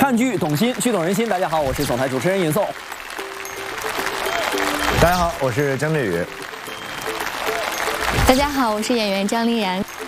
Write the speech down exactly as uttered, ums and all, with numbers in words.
看剧懂心，剧懂人心。大家好，我是总台主持人尹颂。 大家好，我是张震宇。 大家好，我是演员张丽然。